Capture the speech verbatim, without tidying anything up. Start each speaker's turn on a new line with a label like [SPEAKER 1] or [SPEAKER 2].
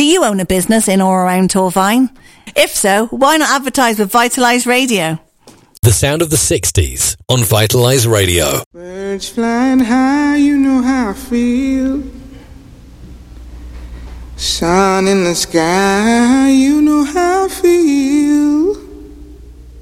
[SPEAKER 1] you own a business in or around Torvine? If so, why not advertise with Vitalise Radio?
[SPEAKER 2] The sound of the sixties on Vitalise Radio.
[SPEAKER 3] Birds flying high, you know how I feel. Sun in the sky, you know how I feel.